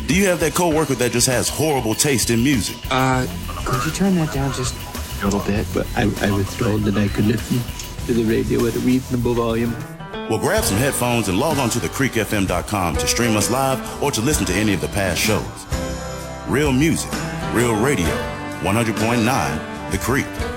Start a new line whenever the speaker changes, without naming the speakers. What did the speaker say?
Do you have that coworker that just has horrible taste in music?
Could you turn that down just a little bit?
But I was told that I could listen to the radio at a reasonable volume.
Well, grab some headphones and log on to thecreekfm.com to stream us live or to listen to any of the past shows. Real music, real radio, 100.9 The Creek.